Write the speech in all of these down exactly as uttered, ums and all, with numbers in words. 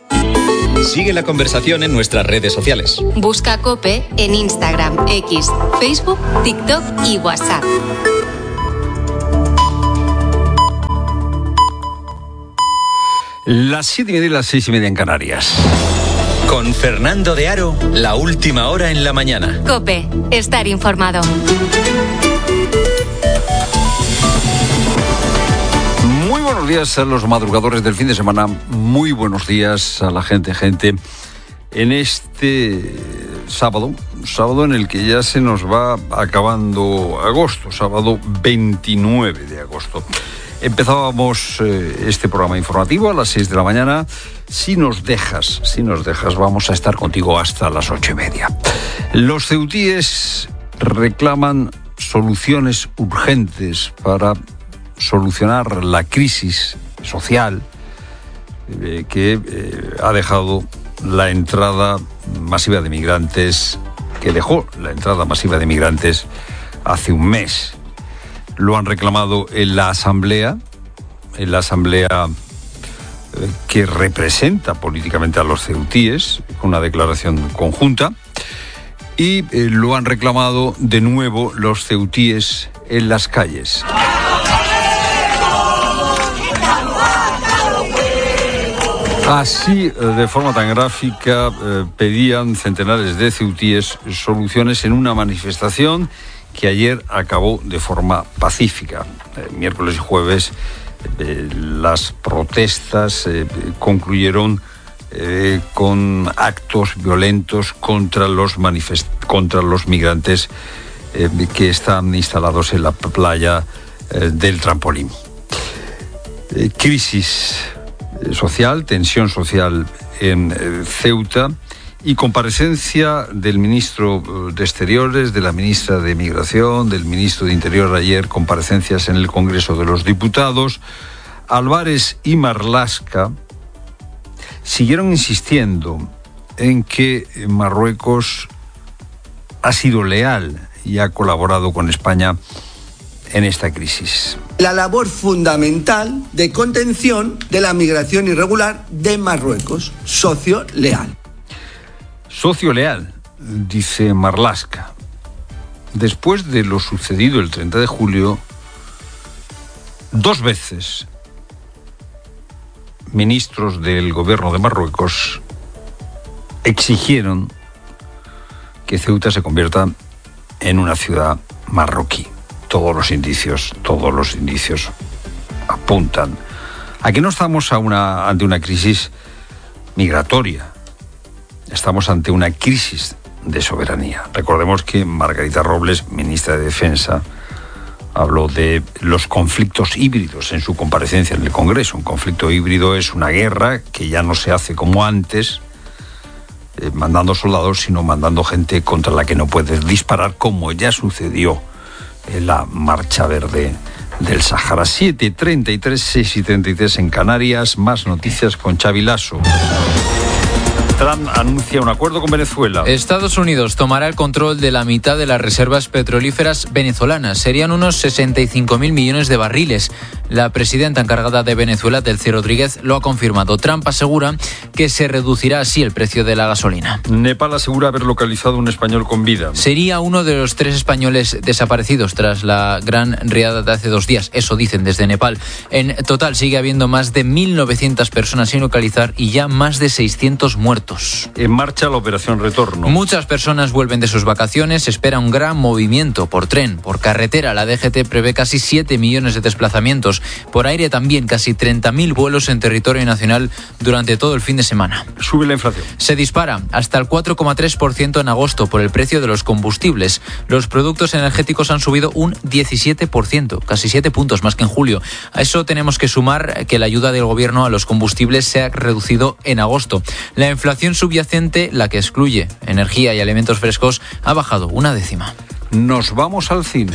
Sigue la conversación en nuestras redes sociales. Busca COPE en Instagram, X, Facebook, TikTok y WhatsApp. Las siete y media y las seis y media en Canarias. Con Fernando de Aro, la última hora en la mañana. COPE, estar informado. Muy buenos días a los madrugadores del fin de semana. Muy buenos días a la gente, gente. En este sábado, sábado en el que ya se nos va acabando agosto, sábado veintinueve de agosto. Empezábamos eh, este programa informativo a las seis de la mañana. Si nos dejas, si nos dejas, vamos a estar contigo hasta las ocho y media. Los ceutíes reclaman soluciones urgentes para solucionar la crisis social eh, que eh, ha dejado la entrada masiva de migrantes, que dejó la entrada masiva de migrantes hace un mes. Lo han reclamado en la asamblea, en la asamblea eh, que representa políticamente a los ceutíes, con una declaración conjunta, y eh, lo han reclamado de nuevo los ceutíes en las calles. Así, de forma tan gráfica, eh, pedían centenares de ceutíes soluciones en una manifestación que ayer acabó de forma pacífica. Eh, miércoles y jueves eh, las protestas eh, concluyeron eh, con actos violentos contra los, manifest- contra los migrantes eh, que están instalados en la playa eh, del Trampolín. Eh, crisis social, tensión social en eh, Ceuta y comparecencia del ministro de Exteriores, de la ministra de Migración, del ministro de Interior ayer, comparecencias en el Congreso de los Diputados. Álvarez y Marlaska siguieron insistiendo en que Marruecos ha sido leal y ha colaborado con España en esta crisis. La labor fundamental de contención de la migración irregular de Marruecos, socio leal. Socio leal, dice Marlaska. Después de lo sucedido el treinta de julio, dos veces ministros del gobierno de Marruecos exigieron que Ceuta se convierta en una ciudad marroquí. Todos los indicios, todos los indicios apuntan a que no estamos a una, ante una crisis migratoria, estamos ante una crisis de soberanía. Recordemos que Margarita Robles, ministra de Defensa, habló de los conflictos híbridos en su comparecencia en el Congreso. Un conflicto híbrido es una guerra que ya no se hace como antes, eh, mandando soldados, sino mandando gente contra la que no puedes disparar, como ya sucedió en la Marcha Verde del Sáhara. Siete y treinta y tres, seis y treinta y tres en Canarias. Más noticias con Xavi Lasso. Trump anuncia un acuerdo con Venezuela. Estados Unidos tomará el control de la mitad de las reservas petrolíferas venezolanas. Serían unos sesenta y cinco mil millones de barriles. La presidenta encargada de Venezuela, Delcy Rodríguez, lo ha confirmado. Trump asegura que se reducirá así el precio de la gasolina. Nepal asegura haber localizado un español con vida. Sería uno de los tres españoles desaparecidos tras la gran riada de hace dos días. Eso dicen desde Nepal. En total sigue habiendo más de mil novecientas personas sin localizar y ya más de seiscientos muertos. En marcha la operación Retorno. Muchas personas vuelven de sus vacaciones. Se espera un gran movimiento por tren, por carretera. La D G T prevé casi siete millones de desplazamientos. Por aire también casi treinta mil vuelos en territorio nacional durante todo el fin de semana. Sube la inflación. Se dispara hasta el cuatro coma tres por ciento en agosto por el precio de los combustibles. Los productos energéticos han subido un diecisiete por ciento, casi siete puntos más que en julio. A eso tenemos que sumar que la ayuda del gobierno a los combustibles se ha reducido en agosto. La inflación subyacente, la que excluye energía y alimentos frescos, ha bajado una décima. Nos vamos al cine.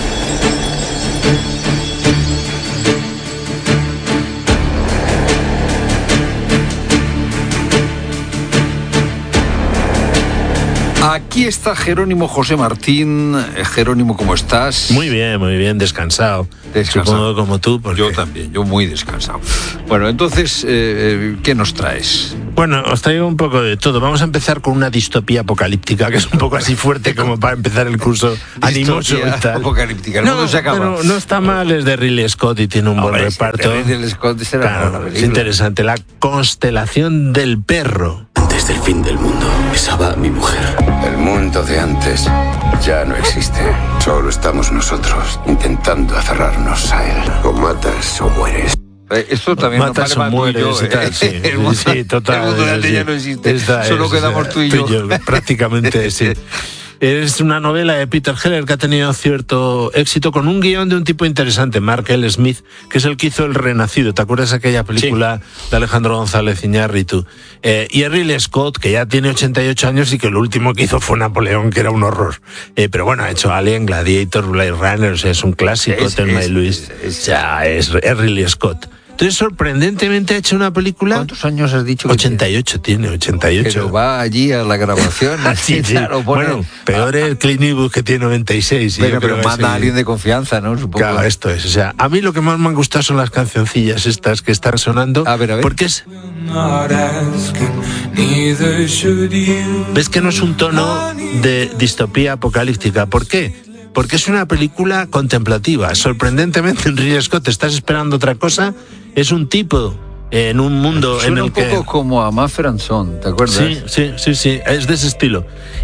Aquí está Jerónimo José Martín. Jerónimo, ¿cómo estás? Muy bien, muy bien, descansado. Descansado. Supongo como tú. Porque... Yo también, yo muy descansado. Bueno, entonces, eh, ¿qué nos traes? Bueno, os traigo un poco de todo. Vamos a empezar con una distopía apocalíptica, que es un poco así fuerte como para empezar el curso animoso y tal. Apocalíptica, el no, mundo se acaba. Pero no está mal, es de Ridley Scott y tiene un Hombre, buen reparto. Ridley Scott será claro, es interesante. La constelación del perro. Antes del fin del mundo, besaba a mi mujer. El mundo de antes ya no existe. Solo estamos nosotros intentando aferrarnos a él. O matas o mueres. Esto también matas no o mueres yo, y tal, sí. el mundo, sí, total. El mundo de antes sí. ya no existe. Esta Solo es, quedamos o sea, tú y yo. tú y yo. Prácticamente, sí. Es una novela de Peter Heller que ha tenido cierto éxito con un guión de un tipo interesante, Mark L. Smith, que es el que hizo El Renacido. ¿Te acuerdas de aquella película sí. de Alejandro González Iñárritu? Eh, y Ridley Scott, que ya tiene ochenta y ocho años y que lo último que hizo fue Napoleón, que era un horror. Eh, pero bueno, ha hecho Alien, Gladiator, Blade Runner, o sea, es un clásico, es, Thelma es, y Luis. Es, es, o sea, es, es Ridley Scott. Entonces, sorprendentemente ha hecho una película... ¿Cuántos años has dicho? Que ochenta y ocho tiene, ochenta y ocho. Pero va allí a la grabación. sí, sí. Claro, pone... Bueno, peor es Clint Eastwood, que tiene noventa y seis. Y pero pero manda ese... a alguien de confianza, ¿no? Supongo. Claro, esto es. O sea, a mí lo que más me han gustado son las cancioncillas estas que están sonando. A ver, a ver. Porque es... ¿Ves que no es un tono de distopía apocalíptica? ¿Por qué? Porque es una película contemplativa. Sorprendentemente, en Ridley Scott estás esperando otra cosa. Es un tipo en un mundo Suena en el un poco que... como a Mumford Son, ¿te acuerdas? Sí, sí, sí, sí, es de ese estilo.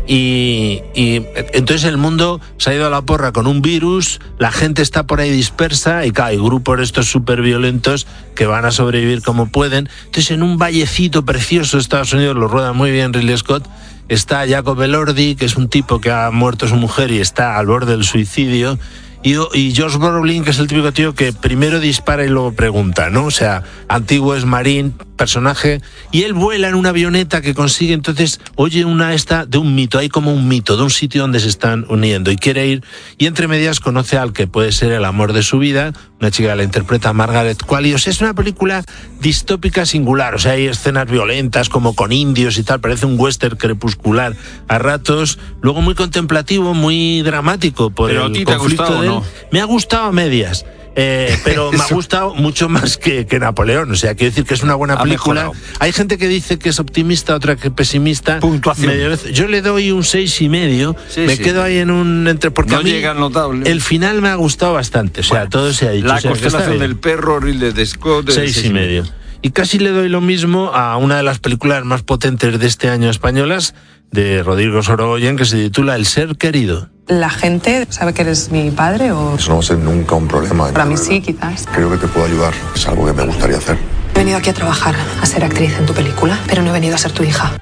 Y, y entonces el mundo se ha ido a la porra con un virus, la gente está por ahí dispersa y claro, hay grupos de estos súper violentos que van a sobrevivir como pueden. Entonces en un vallecito precioso de Estados Unidos, lo rueda muy bien Ridley Scott, está Jacob Elordi, que es un tipo que ha muerto su mujer y está al borde del suicidio. Y, y Josh Brolin, que es el típico tío que primero dispara y luego pregunta, ¿no? O sea, antiguo es marín, personaje, y él vuela en una avioneta que consigue, entonces oye una esta de un mito, hay como un mito de un sitio donde se están uniendo y quiere ir, y entre medias conoce al que puede ser el amor de su vida, una chica que la interpreta Margaret Qualley. O sea, es una película distópica singular, o sea, hay escenas violentas como con indios y tal, parece un western crepuscular a ratos, luego muy contemplativo, muy dramático por Pero el ¿a ti te ha conflicto gustado, de él. no? Me ha gustado a medias. Eh, pero me ha gustado mucho más que, que Napoleón, o sea, quiero decir que es una buena película. Hay gente que dice que es optimista, otra que pesimista. Puntuación. Medio, yo le doy un seis y medio. Sí, me sí. quedo ahí en un entre porque no a mí llega notable. El final me ha gustado bastante, o sea, bueno, todo se ha dicho. La o sea, constelación del perro, Ridley Scott, seis, seis y medio. Y casi le doy lo mismo a una de las películas más potentes de este año españolas, de Rodrigo Sorogoyen, que se titula El ser querido. ¿La gente sabe que eres mi padre o...? Eso no va a ser nunca un problema. Para mí sí, quizás. Creo que te puedo ayudar. Es algo que me gustaría hacer. He venido aquí a trabajar, a ser actriz en tu película, pero no he venido a ser tu hija.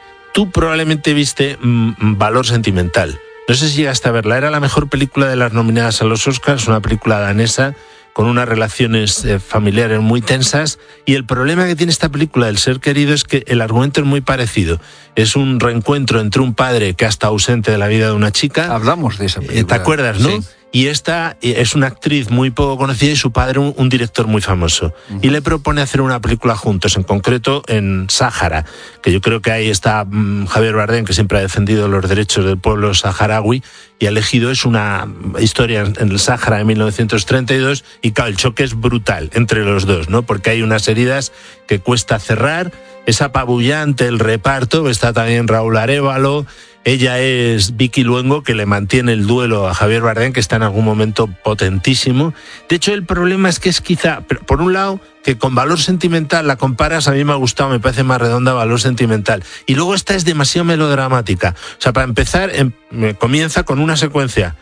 Tú probablemente viste mmm, Valor Sentimental. No sé si llegaste a verla. Era la mejor película de las nominadas a los Oscars, una película danesa con unas relaciones eh, familiares muy tensas, y el problema que tiene esta película del ser querido es que el argumento es muy parecido. Es un reencuentro entre un padre que ha estado ausente de la vida de una chica. Hablamos de esa película. ¿Te acuerdas, no? Sí. Y esta es una actriz muy poco conocida y su padre un, un director muy famoso. Uh-huh. Y le propone hacer una película juntos, en concreto en Sáhara, que yo creo que ahí está um, Javier Bardem, que siempre ha defendido los derechos del pueblo saharaui, y ha elegido, es una historia en el Sáhara de mil novecientos treinta y dos, y claro, el choque es brutal entre los dos, ¿no? Porque hay unas heridas que cuesta cerrar, es apabullante el reparto, está también Raúl Arévalo. Ella es Vicky Luengo, que le mantiene el duelo a Javier Bardem, que está en algún momento potentísimo. De hecho, el problema es que es quizá, por un lado, que con Valor Sentimental la comparas, a mí me ha gustado, me parece más redonda Valor Sentimental. Y luego esta es demasiado melodramática. O sea, para empezar, em, comienza con una secuencia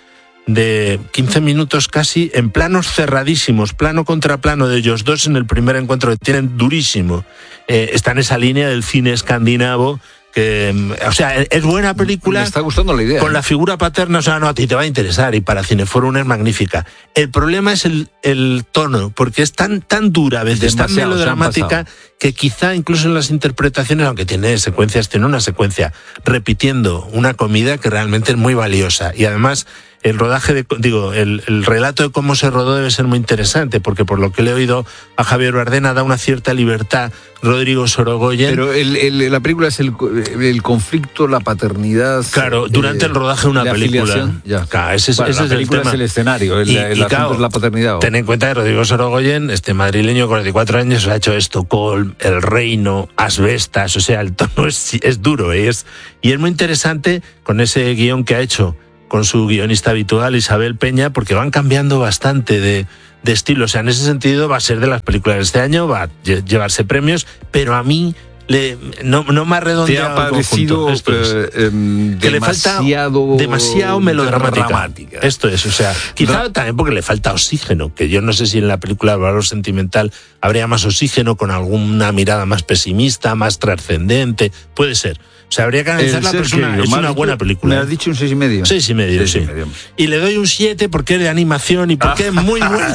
de quince minutos casi, en planos cerradísimos, plano contra plano de ellos dos en el primer encuentro, que tienen durísimo. Eh, está en esa línea del cine escandinavo, que, o sea, es buena película. Me está gustando la idea. Con la figura paterna, o sea, no, a ti te va a interesar, y para Cineforum es magnífica. El problema es el, el tono, porque es tan, tan dura, a veces tan melodramática, que quizá incluso en las interpretaciones, aunque tiene secuencias, tiene una secuencia repitiendo una comida que realmente es muy valiosa. Y además, el rodaje, de, digo, el, el relato de cómo se rodó debe ser muy interesante, porque por lo que le he oído a Javier Bardem da una cierta libertad Rodrigo Sorogoyen. Pero el, el, la película es el, el conflicto, la paternidad. Claro, durante eh, el rodaje de una película. Ya. Claro, ese, bueno, ese la es el película tema. Es el escenario, el, y, el y asunto claro, es la paternidad. ¿O? Ten en cuenta que Rodrigo Sorogoyen, este madrileño, cuarenta y cuatro años, ha hecho Estocolmo, El Reino, Asbestas, o sea, el tono es, es duro, ¿eh? es, y es muy interesante con ese guión que ha hecho con su guionista habitual, Isabel Peña, porque van cambiando bastante de, de estilo. O sea, en ese sentido va a ser de las películas de este año, va a llevarse premios, pero a mí le, no, no me ha redondeado. ¿Te ha parecido Esto es, eh, eh, que demasiado, le falta demasiado melodramática? dramática. Esto es, o sea, quizá no. También porque le falta oxígeno, que yo no sé si en la película de Valor Sentimental habría más oxígeno con alguna mirada más pesimista, más trascendente, puede ser. O sea, habría que analizarla, pero es una, es una buena película. ¿Me has dicho un seis y medio? Seis y medio, sí. Y, medio. Y le doy un siete porque es de animación y porque ah. es muy buena.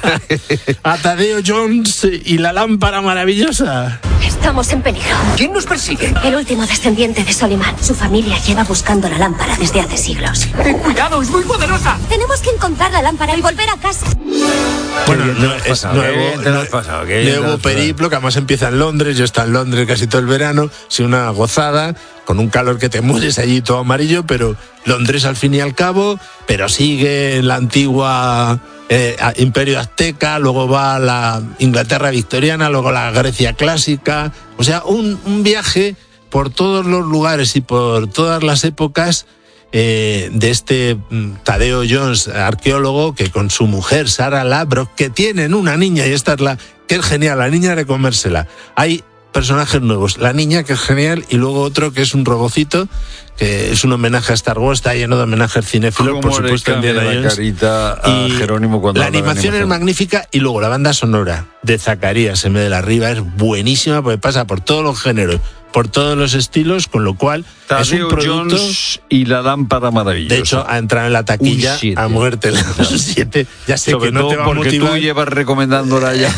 A Tadeo Jones y la lámpara maravillosa. Estamos en peligro. ¿Quién nos persigue? El último descendiente de Solimán. Su familia lleva buscando la lámpara desde hace siglos. ¡Ten cuidado, es muy poderosa! Tenemos que encontrar la lámpara y volver a casa. Bueno, no, es nuevo, no, nuevo periplo, que además empieza en Londres. Yo he estado en Londres casi todo el verano. Sí, una gozada, con un calor que te mueres allí todo amarillo, pero Londres al fin y al cabo, pero sigue en la antigua eh, Imperio Azteca, luego va a la Inglaterra victoriana, luego la Grecia clásica. O sea, un, un viaje por todos los lugares y por todas las épocas eh, de este Tadeo Jones, arqueólogo, que con su mujer Sarah Labrock, que tienen una niña, y esta es la que es genial, la niña de comérsela. Hay personajes nuevos, la niña, que es genial, y luego otro que es un robocito, que es un homenaje a Star Wars, está lleno de homenajes cinéfilos, por supuesto, en Indiana Jones. Carita a Jerónimo cuando la animación, animación es magnífica, y luego la banda sonora de Zacarías M. de la Riva es buenísima, porque pasa por todos los géneros, por todos los estilos, con lo cual Tadeo es un producto Jones y la lámpara maravillosa. De hecho, ha entrado en la taquilla a muerte la no. siete. Ya sé Sobre que no todo te va a porque motivar. Tú llevas recomendándola ya.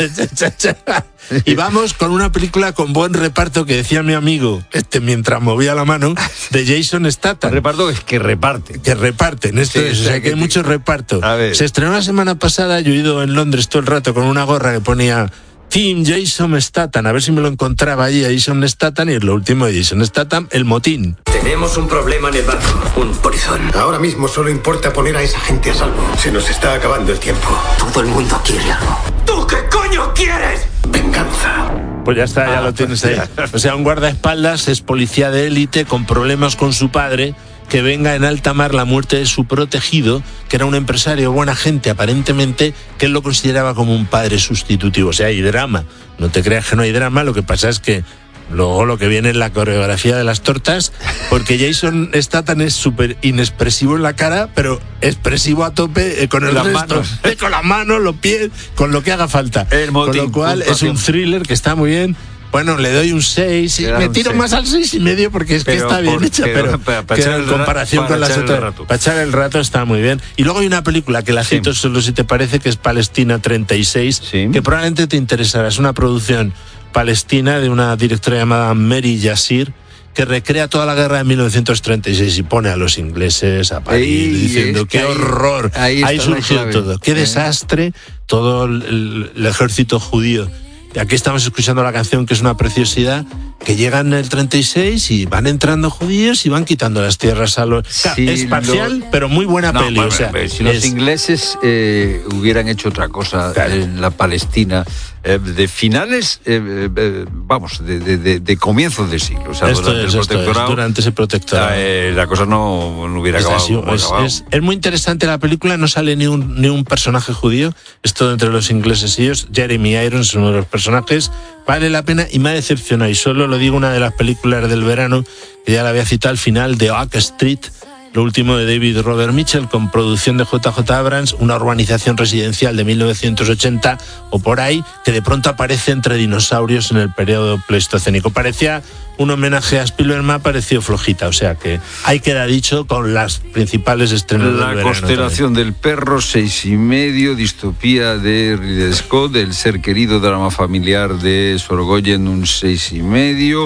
Y vamos con una película con buen reparto, que decía mi amigo, este mientras movía la mano, de Jason Statham. El reparto es que reparte. Que reparten, esto sí, es, o sea, que hay mucho reparto. Se estrenó la semana pasada, yo he ido en Londres todo el rato con una gorra que ponía Team Jason Statham, a ver si me lo encontraba allí a Jason Statham, y es lo último de Jason Statham, El motín. Tenemos un problema en el barco, un polizón. Ahora mismo solo importa poner a esa gente a salvo. Se nos está acabando el tiempo. Todo el mundo quiere algo. ¿Tú qué coño quieres? Venganza. Pues ya está, ya ah, lo tienes ahí. O sea, un guardaespaldas es policía de élite con problemas con su padre, que venga en alta mar la muerte de su protegido, que era un empresario buena gente aparentemente, que él lo consideraba como un padre sustitutivo. O sea, hay drama. No te creas que no hay drama, lo que pasa es que luego lo que viene es la coreografía de las tortas, porque Jason Statham es súper inexpresivo en la cara, pero expresivo a tope eh, con el las resto, manos. Eh, con las manos, los pies, con lo que haga falta. El motín, con lo cual puntuación. Es un thriller que está muy bien. Bueno, le doy un seis, y me tiro más al seis y medio porque es pero que está bien por, hecha, pero, pero para que en comparación con las otras, para echar el rato está muy bien. Y luego hay una película que la cito sí. solo si te parece, que es Palestina treinta y seis, sí. que probablemente te interesará. Es una producción palestina de una directora llamada Mary Yassir, que recrea toda la guerra de mil novecientos treinta y seis y pone a los ingleses a parir, Ey, diciendo qué ahí, horror, ahí, ahí surgió todo, qué ¿eh? desastre, todo el, el ejército judío. Y aquí estamos escuchando la canción, que es una preciosidad, que llegan en el treinta y seis y van entrando judíos y van quitando las tierras a los... Sí, o sea, es parcial, lo... pero muy buena no, peli. Bueno, o sea, si los es... ingleses eh, hubieran hecho otra cosa claro. en la Palestina, eh, de finales, eh, eh, vamos, de, de, de comienzos de siglo, o sea, esto durante es, el protectorado, es, durante ese protectorado. La, eh, la cosa no, no hubiera es acabado. Así, como es, acabado. Es, es muy interesante la película, no sale ni un, ni un personaje judío, es todo entre los ingleses y ellos. Jeremy Irons es uno de los personajes, vale la pena, y me ha decepcionado, y solo lo digo, una de las películas del verano, que ya la había citado al final, de Oak Street, lo último de David Robert Mitchell, con producción de J J Abrams, una urbanización residencial de mil novecientos ochenta o por ahí, que de pronto aparece entre dinosaurios en el periodo pleistocénico. Parecía un homenaje a Spielberg, me ha parecido flojita, o sea que ahí queda dicho con las principales estrenos del verano. La constelación también. Del perro, seis y medio, distopía de Ridley Scott, El ser querido, drama familiar de Sorogoyen, un seis y medio.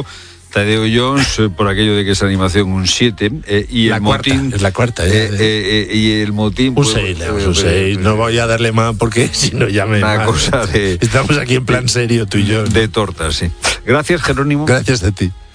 Tadeo Jones, eh, por aquello de que es animación, un siete. Eh, y la el cuarta, motín. es la cuarta. Eh, eh, eh, y el motín. Un pues, seis, eh, un seis. No voy a darle más porque si no ya me. Una mal. cosa de. Estamos aquí en plan serio, tú y yo. De tortas, sí. Gracias, Jerónimo. Gracias a ti.